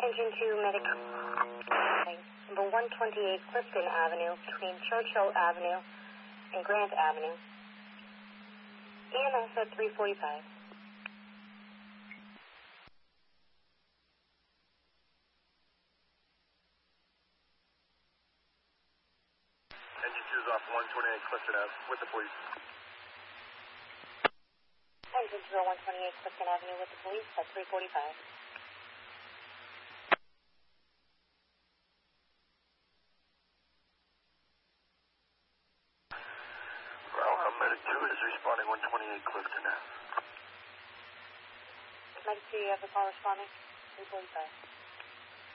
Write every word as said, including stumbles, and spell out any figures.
Engine two Medic. Number one twenty-eight Clifton Avenue between Churchill Avenue and Grant Avenue. E M S at three forty-five. Engine two is off one twenty-eight Clifton Ave with the police. Engine two one twenty-eight Clifton Avenue with the police at three forty-five. Well, Medic two is responding one twenty-eight Clifton Ave. Medic two, you have the call responding? three forty-five.